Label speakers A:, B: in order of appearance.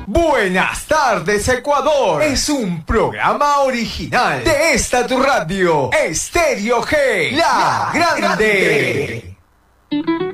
A: Buenas tardes, Ecuador. Es un programa original de esta tu radio, Estéreo G, la grande.